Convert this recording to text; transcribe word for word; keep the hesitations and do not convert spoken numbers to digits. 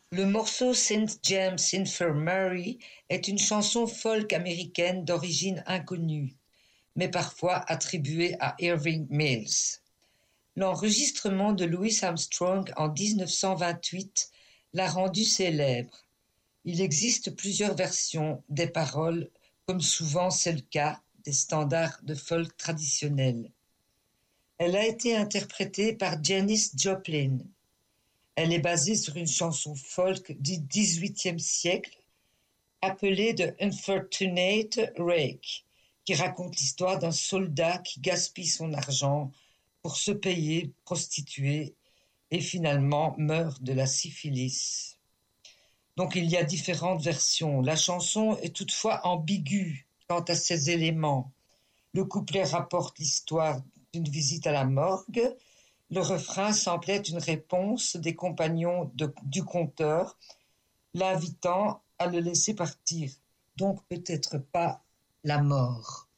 Le morceau Saint James Infirmary est une chanson folk américaine d'origine inconnue, mais parfois attribuée à Irving Mills. L'enregistrement de Louis Armstrong en dix-neuf cent vingt-huit l'a rendu célèbre. Il existe plusieurs versions des paroles, comme souvent c'est le cas des standards de folk traditionnels. Elle a été interprétée par Janis Joplin. Elle est basée sur une chanson folk du dix-huitième siècle appelée The Unfortunate Rake, qui raconte l'histoire d'un soldat qui gaspille son argent pour se payer prostituée et finalement meurt de la syphilis. Donc il y a différentes versions. La chanson est toutefois ambiguë quant à ses éléments. Le couplet rapporte l'histoire d'une visite à la morgue. Le refrain semble être une réponse des compagnons de, du conteur, l'invitant à le laisser partir. Donc peut-être pas la mort.